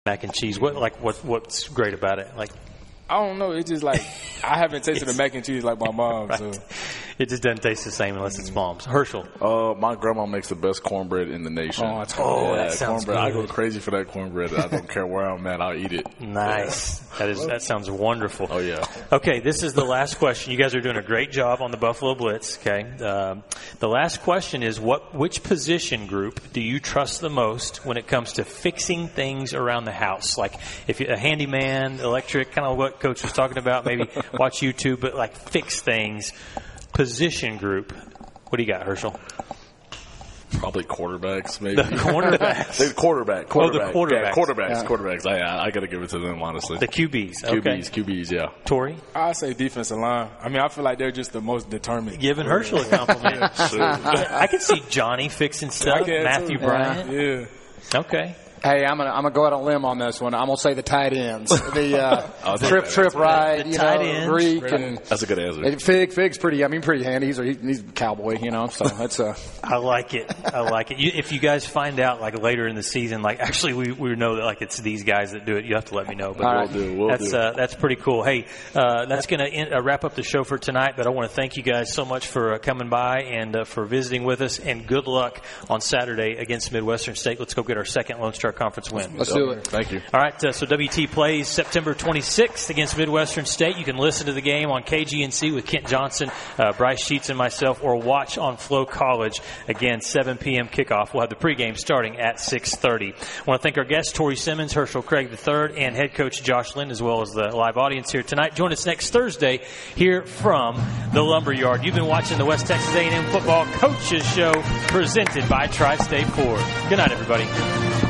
mac and cheese. What's great about it? Like, I don't know. It's just like I haven't tasted the mac and cheese like my mom. Right. So it just doesn't taste the same unless it's mom's. Herschel. My grandma makes the best cornbread in the nation. Oh, that sounds cornbread. good. I go crazy for that cornbread. I don't care where I'm at. I'll eat it. Nice. Yeah. That sounds wonderful. Oh, yeah. Okay, this is the last question. You guys are doing a great job on the Buffalo Blitz. Okay. The last question is, which position group do you trust the most when it comes to fixing things around the house? Like if you're a handyman, electric, kind of what Coach was talking about, maybe watch YouTube, but like fix things. Position group. What do you got, Herschel? Probably quarterbacks, maybe. The cornerbacks. Quarterback. Oh, the quarterbacks. Yeah, quarterbacks. Yeah. Quarterbacks. I got to give it to them, honestly. The QBs. Okay. QBs, yeah. Tori? I say defensive line. I mean, I feel like they're just the most determined. Giving Herschel a compliment. I can see Johnny fixing stuff. Matthew too. Bryant. Yeah. Okay. Hey, I'm gonna go out on a limb on this one. I'm gonna say the tight ends. The trip ride, The tight ends. Greek, and That's a good answer. Fig's pretty handy. He's a cowboy, So that's I like it. If you guys find out like later in the season, like actually we know that like it's these guys that do it, you have to let me know. But We'll do. That's pretty cool. Hey, that's going to wrap up the show for tonight. But I want to thank you guys so much for coming by and for visiting with us. And good luck on Saturday against Midwestern State. Let's go get our second Lone Star Conference win. let's do it. Thank you. All right, so WT plays September 26th against Midwestern State. You can listen to the game on KGNC with Kent Johnson, Bryce Sheets, and myself, or watch on Flow College. Again, 7 p.m. kickoff. We'll have the pregame starting at 6:30. I want to thank our guests, Tori Simmons, Herschel Craig III, and head coach Josh Lynn, as well as the live audience here tonight. Join us next Thursday here from the Lumberyard. You've been watching the West Texas A&M Football Coaches Show presented by Tri-State Ford. Good night, everybody.